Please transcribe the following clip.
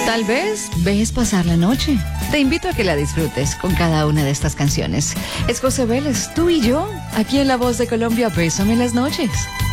Tal vez ves pasar la noche. Te invito a que la disfrutes con cada una de estas canciones. Es José Vélez, tú y yo, aquí en La Voz de Colombia, Bésame en las noches.